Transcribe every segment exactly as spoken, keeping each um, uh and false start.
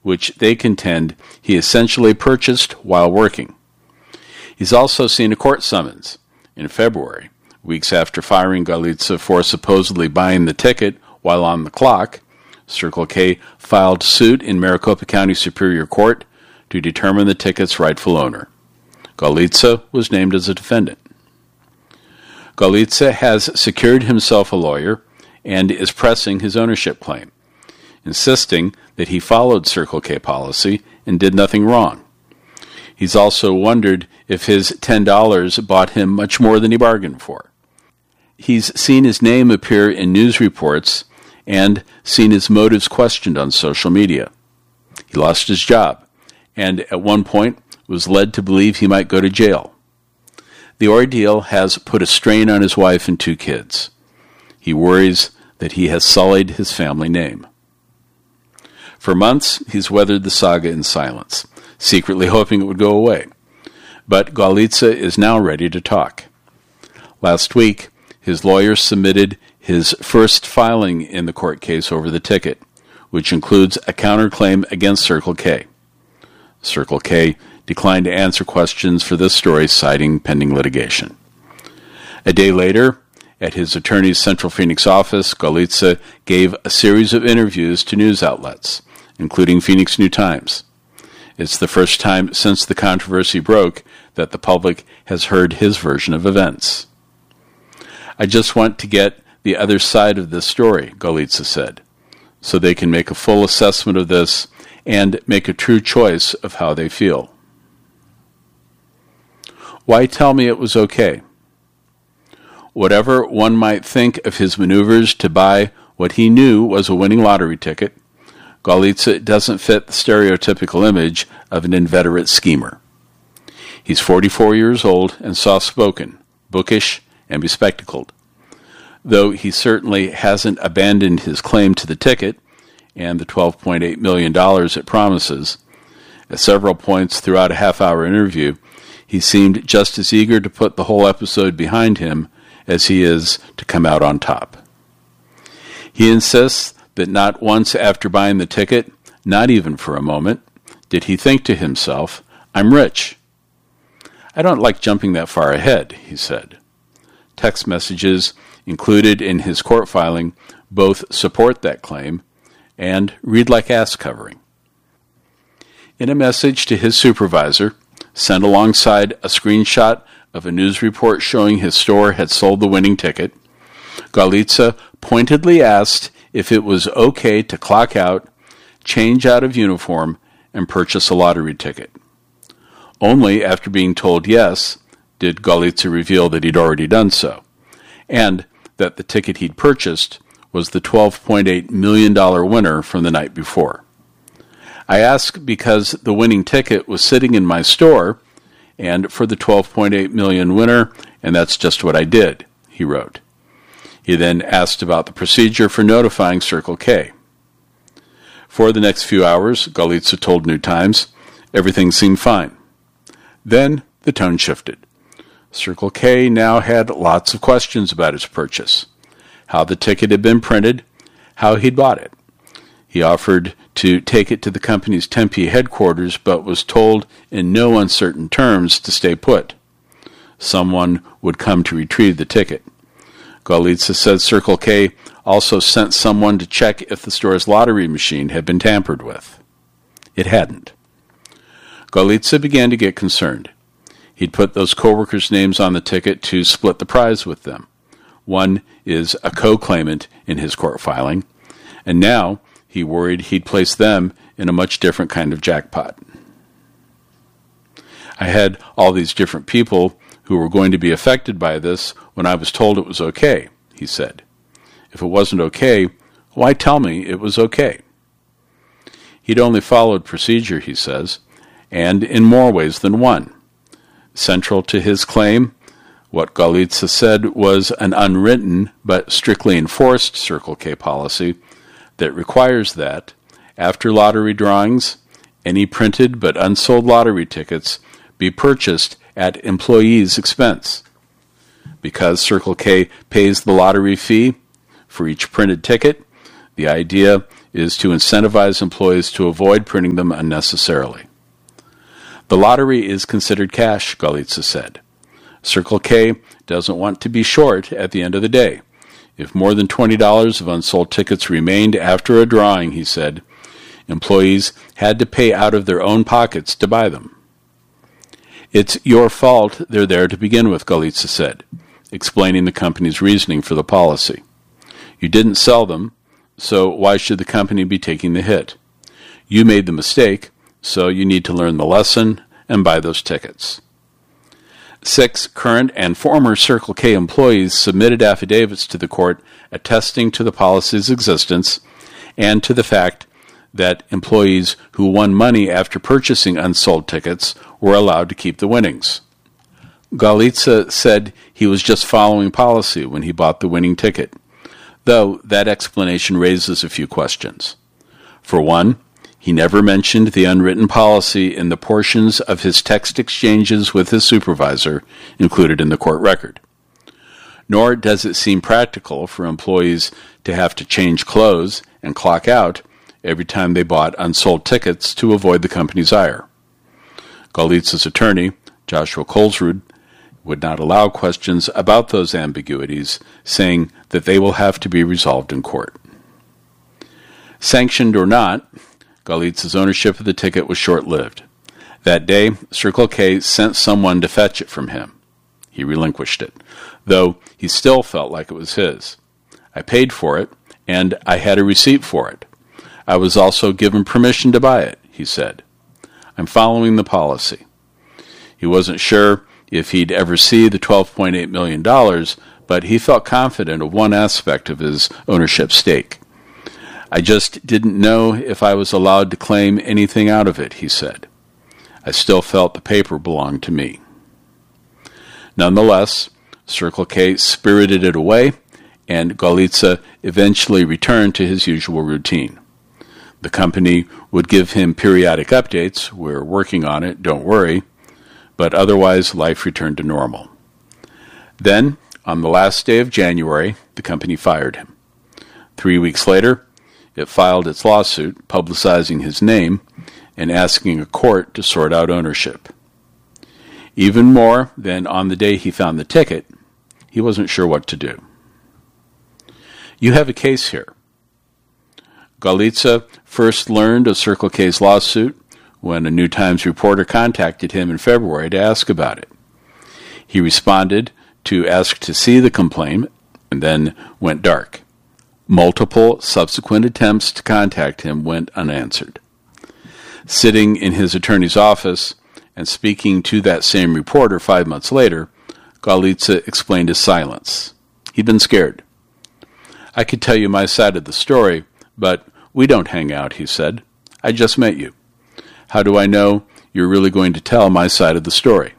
which they contend he essentially purchased while working. He's also seen a court summons in February, weeks after firing Galitsa for supposedly buying the ticket while on the clock. Circle K filed suit in Maricopa County Superior Court to determine the ticket's rightful owner. Galitsa was named as a defendant. Galitsa has secured himself a lawyer and is pressing his ownership claim, insisting that he followed Circle K policy and did nothing wrong. He's also wondered if his ten dollars bought him much more than he bargained for. He's seen his name appear in news reports and seen his motives questioned on social media. He lost his job and at one point was led to believe he might go to jail. The ordeal has put a strain on his wife and two kids. He worries that he has sullied his family name. For months, he's weathered the saga in silence, secretly hoping it would go away. But Galitsa is now ready to talk. Last week, his lawyer submitted his first filing in the court case over the ticket, which includes a counterclaim against Circle K. Circle K declined to answer questions for this story, citing pending litigation. A day later, at his attorney's Central Phoenix office, Galitsa gave a series of interviews to news outlets, including Phoenix New-Times. It's the first time since the controversy broke that the public has heard his version of events. "I just want to get the other side of this story," Galitsa said, "so they can make a full assessment of this and make a true choice of how they feel." Why tell me it was okay? Whatever one might think of his maneuvers to buy what he knew was a winning lottery ticket, Galitsa doesn't fit the stereotypical image of an inveterate schemer. He's forty-four years old and soft-spoken, bookish, and bespectacled. Though he certainly hasn't abandoned his claim to the ticket and the twelve point eight million dollars it promises, at several points throughout a half-hour interview, he seemed just as eager to put the whole episode behind him as he is to come out on top. He insists that not once after buying the ticket, not even for a moment, did he think to himself, "I'm rich." "I don't like jumping that far ahead," he said. Text messages included in his court filing both support that claim and read like ass covering. In a message to his supervisor, sent alongside a screenshot of a news report showing his store had sold the winning ticket, Galitsa pointedly asked if it was okay to clock out, change out of uniform, and purchase a lottery ticket. Only after being told yes did Galitsa reveal that he'd already done so, and that the ticket he'd purchased was the twelve point eight million dollars winner from the night before. "I ask because the winning ticket was sitting in my store, and for the twelve point eight million dollars winner, and that's just what I did," he wrote. He then asked about the procedure for notifying Circle K. For the next few hours, Galitsa told New-Times, everything seemed fine. Then the tone shifted. Circle K now had lots of questions about his purchase, how the ticket had been printed, how he'd bought it. He offered to take it to the company's Tempe headquarters, but was told in no uncertain terms to stay put. Someone would come to retrieve the ticket. Galitsa said Circle K also sent someone to check if the store's lottery machine had been tampered with. It hadn't. Galitsa began to get concerned. He'd put those coworkers' names on the ticket to split the prize with them. One is a co-claimant in his court filing, and now he worried he'd place them in a much different kind of jackpot. "I had all these different people who were going to be affected by this when I was told it was okay," he said. "If it wasn't okay, why tell me it was okay?" He'd only followed procedure, he says, and in more ways than one. Central to his claim, what Galitsa said was an unwritten but strictly enforced Circle K policy that requires that, after lottery drawings, any printed but unsold lottery tickets be purchased at employees' expense. Because Circle K pays the lottery fee for each printed ticket, the idea is to incentivize employees to avoid printing them unnecessarily. The lottery is considered cash, Galitsa said. Circle K doesn't want to be short at the end of the day. If more than twenty dollars of unsold tickets remained after a drawing, he said, employees had to pay out of their own pockets to buy them. It's your fault they're there to begin with, Galitsa said, explaining the company's reasoning for the policy. You didn't sell them, so why should the company be taking the hit? You made the mistake, so you need to learn the lesson and buy those tickets. Six current and former Circle K employees submitted affidavits to the court attesting to the policy's existence and to the fact that employees who won money after purchasing unsold tickets were allowed to keep the winnings. Galitsa said he was just following policy when he bought the winning ticket, though that explanation raises a few questions. For one, he never mentioned the unwritten policy in the portions of his text exchanges with his supervisor included in the court record. Nor does it seem practical for employees to have to change clothes and clock out every time they bought unsold tickets to avoid the company's ire. Galitsa's attorney, Joshua Kolsrud, would not allow questions about those ambiguities, saying that they will have to be resolved in court. Sanctioned or not, Galitsa's ownership of the ticket was short-lived. That day, Circle K sent someone to fetch it from him. He relinquished it, though he still felt like it was his. I paid for it, and I had a receipt for it. I was also given permission to buy it, he said. I'm following the policy. He wasn't sure if he'd ever see the twelve point eight million dollars, but he felt confident of one aspect of his ownership stake. I just didn't know if I was allowed to claim anything out of it, he said. I still felt the paper belonged to me. Nonetheless, Circle K spirited it away, and Galitsa eventually returned to his usual routine. The company would give him periodic updates, we're working on it, don't worry, but otherwise life returned to normal. Then, on the last day of January, the company fired him. Three weeks later, it filed its lawsuit publicizing his name and asking a court to sort out ownership. Even more than on the day he found the ticket, he wasn't sure what to do. You have a case here. Galitsa first learned of Circle K's lawsuit when a New Times reporter contacted him in February to ask about it. He responded to ask to see the complaint and then went dark. Multiple subsequent attempts to contact him went unanswered. Sitting in his attorney's office and speaking to that same reporter five months later, Galitsa explained his silence. He'd been scared. I could tell you my side of the story, but we don't hang out, he said. I just met you. How do I know you're really going to tell my side of the story?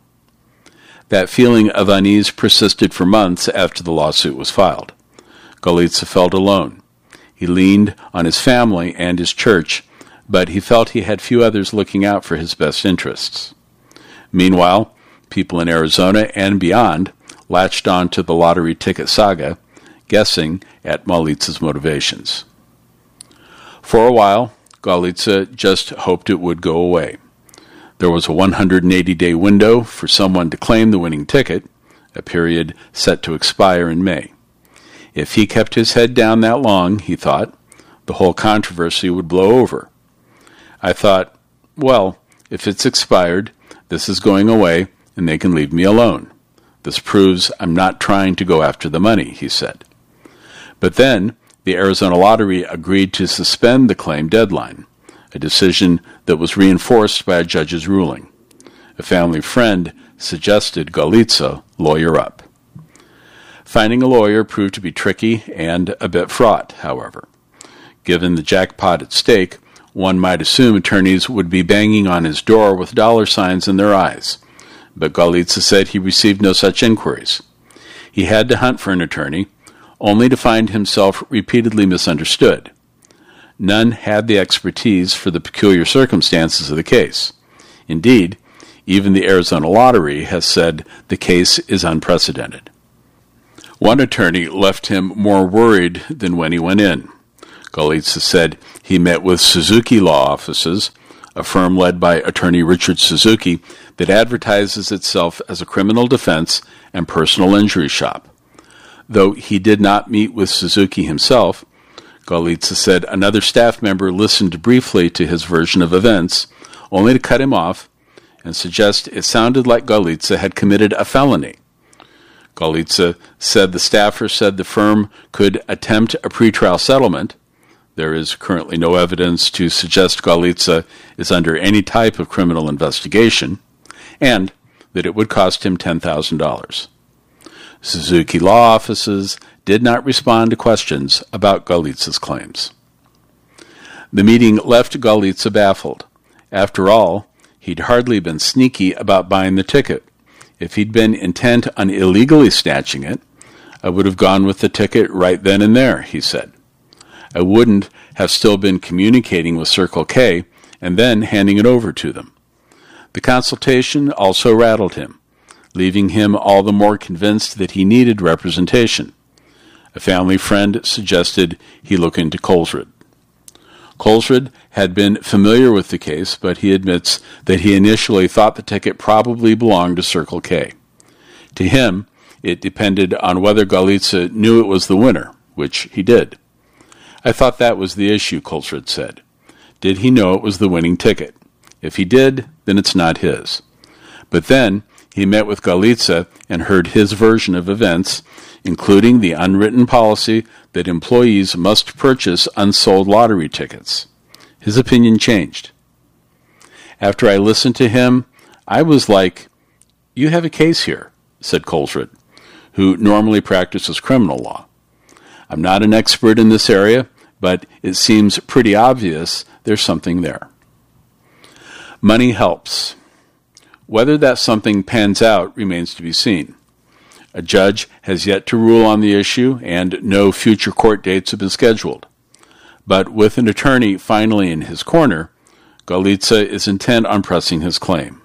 That feeling of unease persisted for months after the lawsuit was filed. Galitsa felt alone. He leaned on his family and his church, but he felt he had few others looking out for his best interests. Meanwhile, people in Arizona and beyond latched on to the lottery ticket saga, guessing at Galitsa's motivations. For a while, Galitsa just hoped it would go away. There was a one hundred eighty day window for someone to claim the winning ticket, a period set to expire in May. If he kept his head down that long, he thought, the whole controversy would blow over. I thought, well, if it's expired, this is going away, and they can leave me alone. This proves I'm not trying to go after the money, he said. But then, the Arizona Lottery agreed to suspend the claim deadline, a decision that was reinforced by a judge's ruling. A family friend suggested Galitsa lawyer up. Finding a lawyer proved to be tricky and a bit fraught, however. Given the jackpot at stake, one might assume attorneys would be banging on his door with dollar signs in their eyes, but Galitsa said he received no such inquiries. He had to hunt for an attorney, only to find himself repeatedly misunderstood. None had the expertise for the peculiar circumstances of the case. Indeed, even the Arizona Lottery has said the case is unprecedented. One attorney left him more worried than when he went in. Galitsa said he met with Suzuki Law Offices, a firm led by attorney Richard Suzuki that advertises itself as a criminal defense and personal injury shop. Though he did not meet with Suzuki himself, Galitsa said another staff member listened briefly to his version of events, only to cut him off and suggest it sounded like Galitsa had committed a felony. Galitsa said the staffer said the firm could attempt a pretrial settlement. There is currently no evidence to suggest Galitsa is under any type of criminal investigation, and that it would cost him ten thousand dollars. Suzuki Law Offices did not respond to questions about Galitsa's claims. The meeting left Galitsa baffled. After all, he'd hardly been sneaky about buying the ticket. If he'd been intent on illegally snatching it, I would have gone with the ticket right then and there, he said. I wouldn't have still been communicating with Circle K and then handing it over to them. The consultation also rattled him, leaving him all the more convinced that he needed representation. A family friend suggested he look into Colesrud. Colesrud had been familiar with the case, but he admits that he initially thought the ticket probably belonged to Circle K. To him, it depended on whether Galitsa knew it was the winner, which he did. I thought that was the issue, Colesrud said. Did he know it was the winning ticket? If he did, then it's not his. But then he met with Galitsa and heard his version of events, including the unwritten policy that employees must purchase unsold lottery tickets. His opinion changed. After I listened to him, I was like, "You have a case here," said Colesrud, who normally practices criminal law. I'm not an expert in this area, but it seems pretty obvious there's something there. Money helps. Whether that something pans out remains to be seen. A judge has yet to rule on the issue, and no future court dates have been scheduled. But with an attorney finally in his corner, Galitsa is intent on pressing his claim.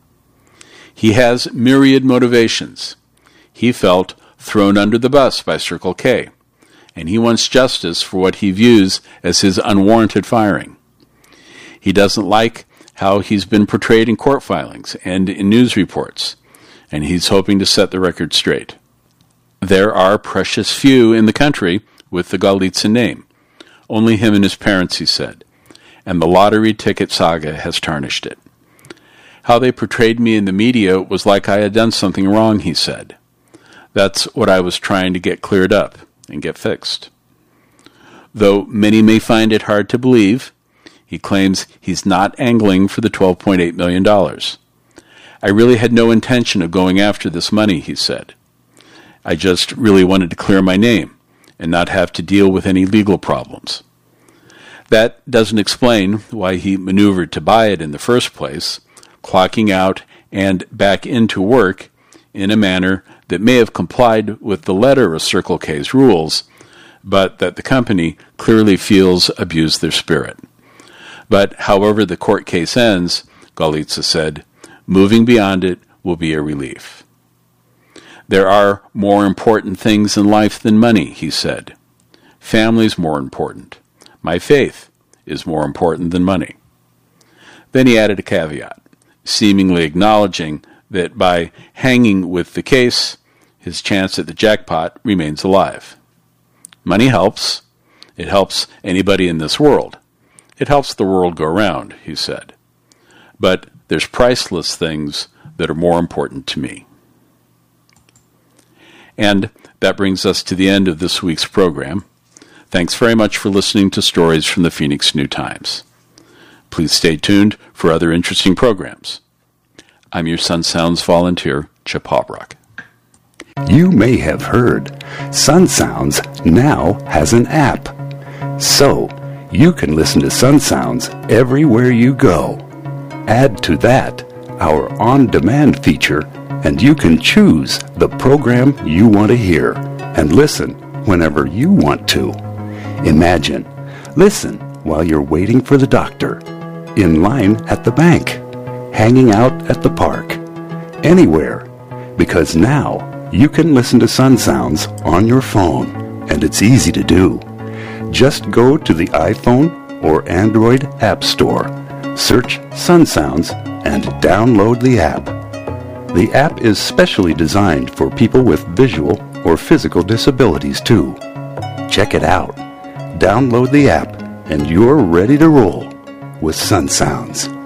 He has myriad motivations. He felt thrown under the bus by Circle K, and he wants justice for what he views as his unwarranted firing. He doesn't like how he's been portrayed in court filings and in news reports, and he's hoping to set the record straight. There are precious few in the country with the Galitsa name. Only him and his parents, he said, and the lottery ticket saga has tarnished it. How they portrayed me in the media was like I had done something wrong, he said. That's what I was trying to get cleared up and get fixed. Though many may find it hard to believe, he claims he's not angling for the twelve point eight million dollars. I really had no intention of going after this money, he said. I just really wanted to clear my name and not have to deal with any legal problems. That doesn't explain why he maneuvered to buy it in the first place, clocking out and back into work in a manner that may have complied with the letter of Circle K's rules, but that the company clearly feels abused their spirit. But however the court case ends, Galitsa said, moving beyond it will be a relief. There are more important things in life than money, he said. Family's more important. My faith is more important than money. Then he added a caveat, seemingly acknowledging that by hanging with the case, his chance at the jackpot remains alive. Money helps. It helps anybody in this world. It helps the world go round, he said. But there's priceless things that are more important to me. And that brings us to the end of this week's program. Thanks very much for listening to Stories from the Phoenix New Times. Please stay tuned for other interesting programs. I'm your Sun Sounds volunteer, Chip Hawbrock. You may have heard Sun Sounds now has an app. So, you can listen to Sun Sounds everywhere you go. Add to that our on-demand feature, and you can choose the program you want to hear and listen whenever you want to. Imagine, listen while you're waiting for the doctor, in line at the bank, hanging out at the park, anywhere, because now you can listen to Sun Sounds on your phone, and it's easy to do. Just go to the iPhone or Android App Store, search Sun Sounds, and download the app. The app is specially designed for people with visual or physical disabilities too. Check it out. Download the app and you're ready to roll with Sun Sounds.